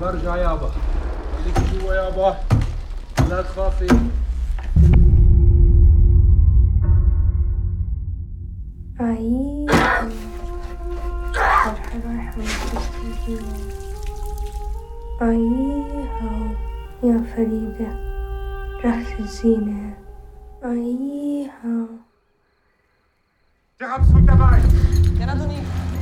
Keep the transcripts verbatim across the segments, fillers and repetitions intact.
برجع يابا، خليكي جوا يابا، لا تخافي. أعيش فرحة رايحة من فلسطين. أعيها يا فريدة رأس الزينة. أعيها. تعب صوت تبعي. כן, אדוני.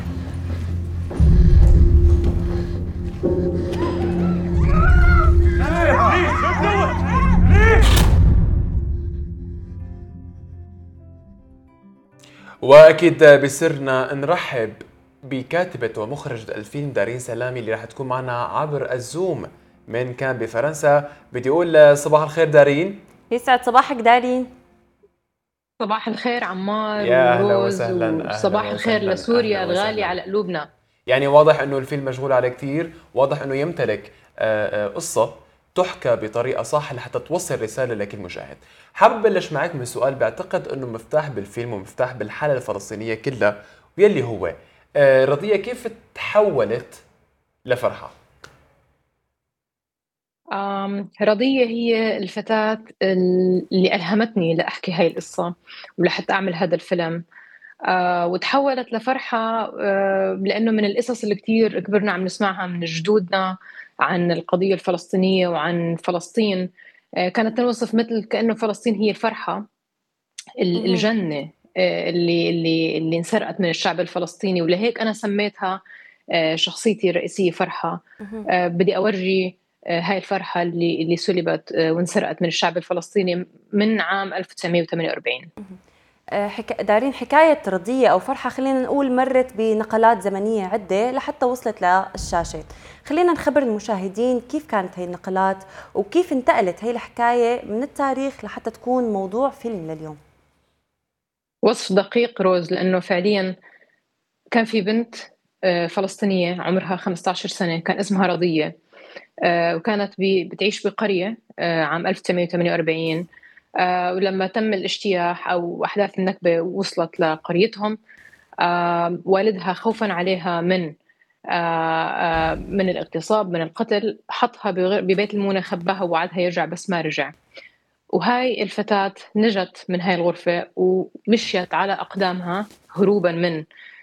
واكيد بصرنا نرحب بكاتبة ومخرجة الفيلم دارين سلامي اللي راح تكون معنا عبر الزوم من كان بفرنسا. بدي اقول صباح الخير دارين. يسعد صباحك دارين. صباح الخير عمار يا اهلا وروز، وسهلا. وصباح اهلا الخير وسهلا. لسوريا اهلا الغالية وسهلا. على قلوبنا. يعني واضح انه الفيلم مشغول عليه كثير، واضح انه يمتلك آه، آه، قصة تحكى بطريقة صح لحتى توصل رسالة لكل مشاهد. حابب بلش معك من سؤال بعتقد انه مفتاح بالفيلم ومفتاح بالحالة الفلسطينية كلها، واللي هو آه، رضية كيف تحولت لفرحة؟ آم، رضية هي الفتاة اللي ألهمتني لأحكي هاي القصة ولحتى أعمل هذا الفيلم. آه، وتحولت لفرحة آه، لأنه من القصص اللي كتير كبرنا عم نسمعها من جدودنا عن القضية الفلسطينية وعن فلسطين. آه، كانت تنوصف مثل كأنه فلسطين هي الفرحة، ال- مهم. الجنة آه، اللي اللي اللي انسرقت من الشعب الفلسطيني، ولهيك أنا سميتها آه، شخصيتي الرئيسية فرحة. مهم. آه، بدي أورجي آه، هاي الفرحة اللي اللي سلبت آه، وانسرقت من الشعب الفلسطيني من عام ألف وتسعمية وثمانية وأربعين. آه، حكا... دارين حكاية رضية أو فرحة خلينا نقول مرت بنقلات زمنية عدة لحتى وصلت للشاشات. خلينا نخبر المشاهدين كيف كانت هي النقلات وكيف انتقلت هي الحكاية من التاريخ لحتى تكون موضوع فيلم لليوم. وصف دقيق روز، لأنه فعليا كان في بنت آه، فلسطينية عمرها خمسة عشر سنة كان اسمها رضية. آه، وكانت بتعيش بقرية آه، عام ألف وتسعمية وثمانية وأربعين. آه، ولما تم الاجتياح أو أحداث النكبة وصلت لقريتهم، آه، والدها خوفا عليها من آه، آه، من الاغتصاب من القتل حطها بغ- ببيت المونة، خباها ووعدها يرجع بس ما رجع. وهاي الفتاة نجت من هاي الغرفة ومشيت على أقدامها هروبا من